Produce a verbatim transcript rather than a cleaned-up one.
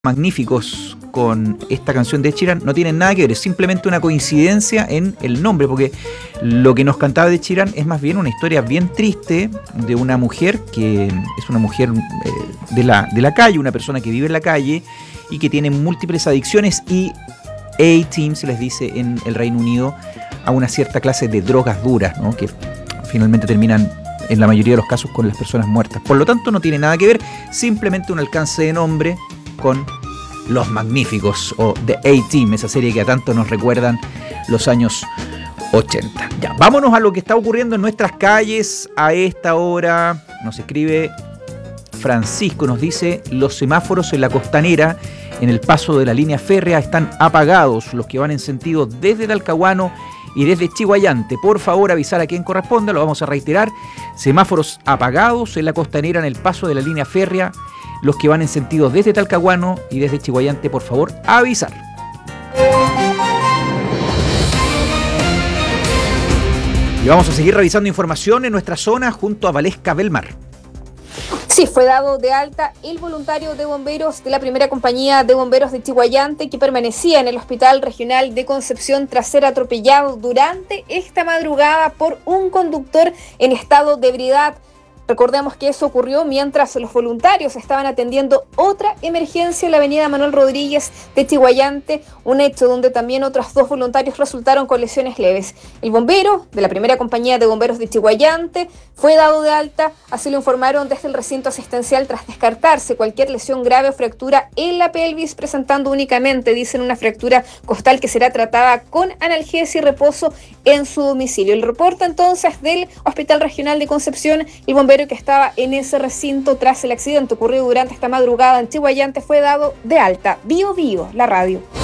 Magníficos con esta canción de Ed Sheeran no tienen nada que ver, es simplemente una coincidencia en el nombre, porque lo que nos cantaba Ed Sheeran es más bien una historia bien triste de una mujer que es una mujer eh, de, la, de la calle, una persona que vive en la calle y que tiene múltiples adicciones y A-Team se les dice en el Reino Unido a una cierta clase de drogas duras, ¿no? Que finalmente terminan en la mayoría de los casos con las personas muertas. Por lo tanto no tiene nada que ver, simplemente un alcance de nombre con Los Magníficos o The A-Team, esa serie que a tanto nos recuerdan los años ochenta. Ya, vámonos a lo que está ocurriendo en nuestras calles a esta hora. Nos escribe Francisco, nos dice: los semáforos en la Costanera, en el paso de la línea férrea, están apagados, los que van en sentido desde Talcahuano y desde Chiguayante. Por favor, avisar a quien corresponda, lo vamos a reiterar. Semáforos apagados en la Costanera, en el paso de la línea férrea, los que van en sentido desde Talcahuano y desde Chiguayante, por favor, avisar. Y vamos a seguir revisando información en nuestra zona junto a Valesca Belmar. Sí, fue dado de alta el voluntario de bomberos de la primera compañía de bomberos de Chiguayante que permanecía en el Hospital Regional de Concepción tras ser atropellado durante esta madrugada por un conductor en estado de ebriedad. Recordemos que eso ocurrió mientras los voluntarios estaban atendiendo otra emergencia en la avenida Manuel Rodríguez de Chiguayante, un hecho donde también otros dos voluntarios resultaron con lesiones leves. El bombero de la primera compañía de bomberos de Chiguayante fue dado de alta, así lo informaron desde el recinto asistencial tras descartarse cualquier lesión grave o fractura en la pelvis, presentando únicamente, dicen, una fractura costal que será tratada con analgesia y reposo en su domicilio. El reporte entonces del Hospital Regional de Concepción, el bombero que estaba en ese recinto tras el accidente ocurrido durante esta madrugada en Chiguayante fue dado de alta. Bio Bio, la radio.